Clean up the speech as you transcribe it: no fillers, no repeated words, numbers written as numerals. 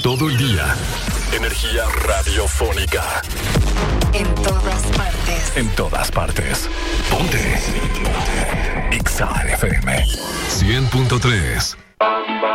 todo el día. Energía radiofónica. En todas partes. En todas partes. Ponte. Exa FM 100.3.